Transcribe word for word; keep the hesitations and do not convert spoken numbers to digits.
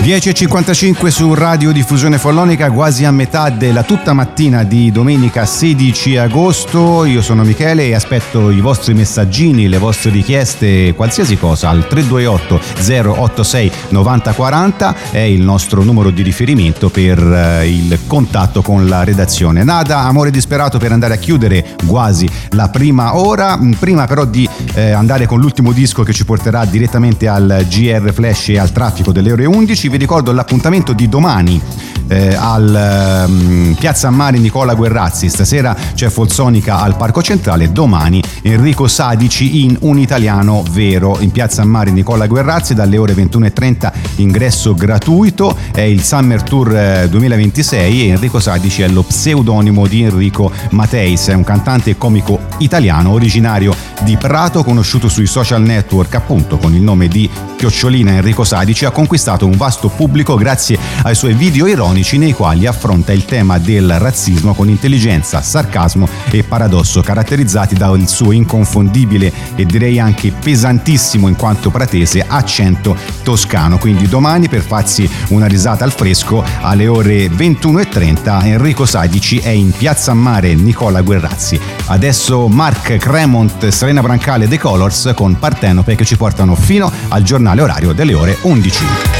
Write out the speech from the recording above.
dieci e cinquantacinque su Radio Diffusione Follonica, quasi a metà della tutta mattina di domenica sedici agosto. Io sono Michele e aspetto i vostri messaggini, le vostre richieste, qualsiasi cosa al tre due otto zero otto sei novanta quaranta è il nostro numero di riferimento per eh, il contatto con la redazione. Nada, amore disperato per andare a chiudere quasi la prima ora. Prima però di eh, andare con l'ultimo disco che ci porterà direttamente al G R Flash e al traffico delle ore undici, vi ricordo l'appuntamento di domani eh, al um, Piazza Mare Nicola Guerrazzi. Stasera c'è Folsonica al Parco Centrale, domani Enrico Sadici in Un Italiano Vero in Piazza Mare Nicola Guerrazzi dalle ore ventuno e trenta, ingresso gratuito. È il Summer Tour eh, duemilaventisei e Enrico Sadici è lo pseudonimo di Enrico Mateis, è un cantante e comico italiano originario di Prato, conosciuto sui social network appunto con il nome di Chiocciolina Enrico Sadici. Ha conquistato un vasto pubblico grazie ai suoi video ironici nei quali affronta il tema del razzismo con intelligenza, sarcasmo e paradosso, caratterizzati dal suo inconfondibile e direi anche pesantissimo in quanto pratese accento toscano. Quindi domani, per farsi una risata al fresco, alle ore ventuno e trenta Enrico Sadici è in Piazza Mare Nicola Guerrazzi. Adesso Mark Cremont, Serena Brancale, The Colors con Partenope che ci portano fino al giornale orario delle ore undici.